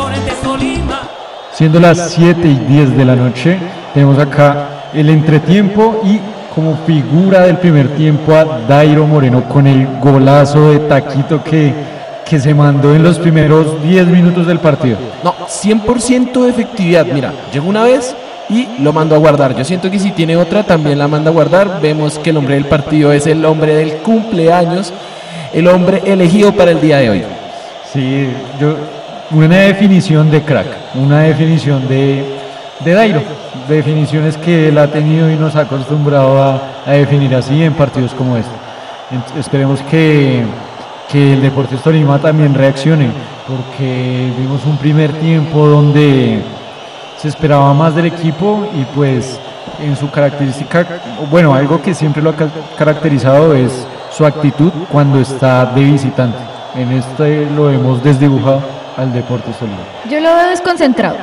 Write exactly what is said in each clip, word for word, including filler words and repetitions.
Siendo las siete y diez de la noche, tenemos acá el entretiempo y como figura del primer tiempo a Dairo Moreno con el golazo de taquito que, que se mandó en los primeros diez minutos del partido. No, cien por ciento de efectividad. Mira, llegó una vez y lo mandó a guardar. Yo siento que si tiene otra también la manda a guardar. Vemos que el hombre del partido es el hombre del cumpleaños, el hombre elegido para el día de hoy. Sí, yo, una definición de crack, una definición de, de Dairo, definiciones que él ha tenido y nos ha acostumbrado a, a definir así en partidos como este. Ent- esperemos que, que el Deportes Tolima también reaccione, porque vimos un primer tiempo donde se esperaba más del equipo y pues en su característica, bueno, algo que siempre lo ha ca- caracterizado es su actitud cuando está de visitante. En este lo hemos desdibujado al Deportes Tolima. Yo lo veo desconcentrado,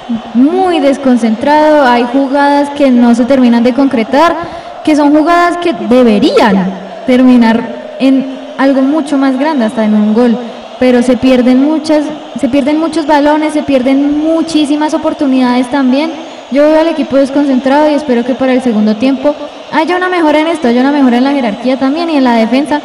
muy desconcentrado. Hay jugadas que no se terminan de concretar, que son jugadas que deberían terminar en algo mucho más grande, hasta en un gol, pero se pierden muchas, se pierden muchos balones, se pierden muchísimas oportunidades también. Yo veo al equipo desconcentrado y espero que para el segundo tiempo haya una mejora en esto, haya una mejora en la jerarquía también y en la defensa.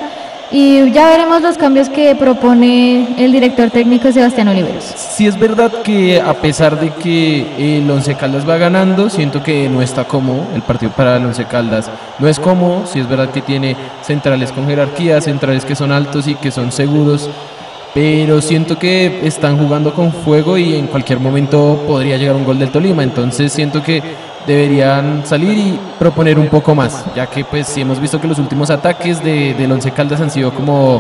Y ya veremos los cambios que propone el director técnico Sebastián Oliveros. Sí es verdad que a pesar de que el Once Caldas va ganando, siento que no está cómodo el partido para el Once Caldas. No es cómodo, sí es verdad que tiene centrales con jerarquía, centrales que son altos y que son seguros, pero siento que están jugando con fuego y en cualquier momento podría llegar un gol del Tolima. Entonces siento que deberían salir y proponer un poco más, ya que pues sí hemos visto que los últimos ataques de, del Once Caldas han sido como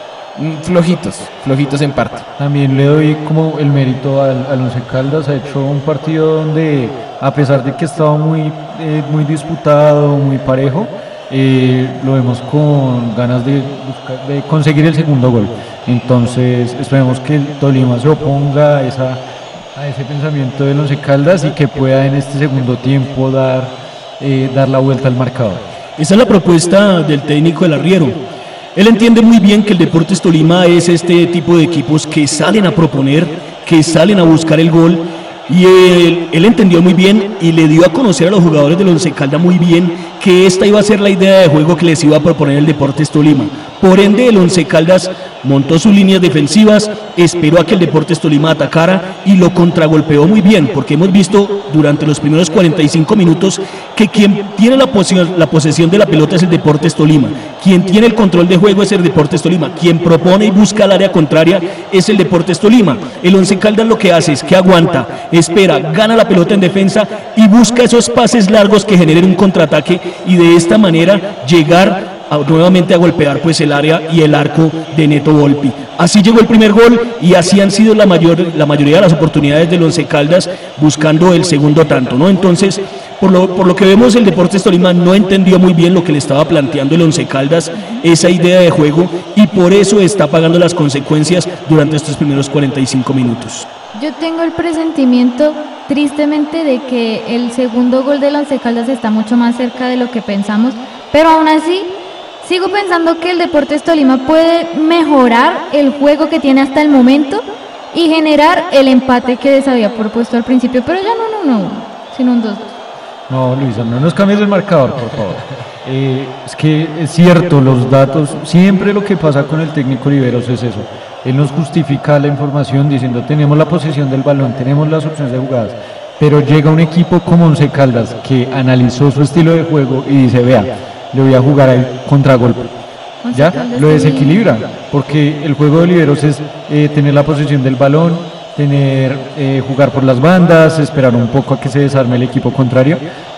flojitos, flojitos en parte. También le doy como el mérito al, al Once Caldas, ha hecho un partido donde a pesar de que estaba muy, eh, muy disputado, muy parejo, eh, lo vemos con ganas de, buscar, de conseguir el segundo gol. Entonces esperemos que el Tolima se oponga a esa a ese pensamiento del Once Caldas y que pueda en este segundo tiempo dar, eh, dar la vuelta al marcador. Esa es la propuesta del técnico del Arriero. Él entiende muy bien que el Deportes Tolima es este tipo de equipos que salen a proponer, que salen a buscar el gol, y él, él entendió muy bien y le dio a conocer a los jugadores del Once Caldas muy bien que esta iba a ser la idea de juego que les iba a proponer el Deportes Tolima. Por ende, el Once Caldas montó sus líneas defensivas, esperó a que el Deportes Tolima atacara y lo contragolpeó muy bien, porque hemos visto durante los primeros cuarenta y cinco minutos que quien tiene la, posesión, la posesión de la pelota es el Deportes Tolima, quien tiene el control de juego es el Deportes Tolima, quien propone y busca el área contraria es el Deportes Tolima. El Once Caldas lo que hace es que aguanta, espera, gana la pelota en defensa y busca esos pases largos que generen un contraataque y de esta manera llegar a, nuevamente a golpear pues el área y el arco de Neto Volpi. Así llegó el primer gol y así han sido la mayor la mayoría de las oportunidades del Once Caldas buscando el segundo tanto, ¿no? Entonces, por lo, por lo que vemos, el Deportes Tolima no entendió muy bien lo que le estaba planteando el Once Caldas, esa idea de juego, y por eso está pagando las consecuencias durante estos primeros cuarenta y cinco minutos. Yo tengo el presentimiento, tristemente, de que el segundo gol del Once Caldas está mucho más cerca de lo que pensamos, pero aún así sigo pensando que el Deportes Tolima puede mejorar el juego que tiene hasta el momento y generar el empate que les había propuesto al principio, pero ya no, no, no, sino un dos dos. No, Luisa, no nos cambies el marcador, por favor. Eh, es que es cierto, los datos, siempre lo que pasa con el técnico Oliveros es eso. Él nos justifica la información diciendo tenemos la posesión del balón, tenemos las opciones de jugadas, pero llega un equipo como Once Caldas que analizó su estilo de juego y dice, vea, le voy a jugar al contragolpe. Ya lo desequilibra, porque el juego de Oliveros es eh, tener la posesión del balón, tener eh, jugar por las bandas, esperar un poco a que se desarme el equipo contrario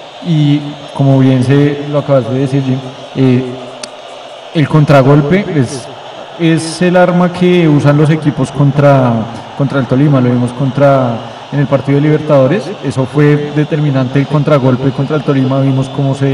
y como bien se lo acabas de decir, Jim, eh, el contragolpe es, es el arma que usan los equipos contra, contra el Tolima. Lo vimos contra en el partido de Libertadores, eso fue determinante, el contragolpe contra el Tolima, vimos cómo se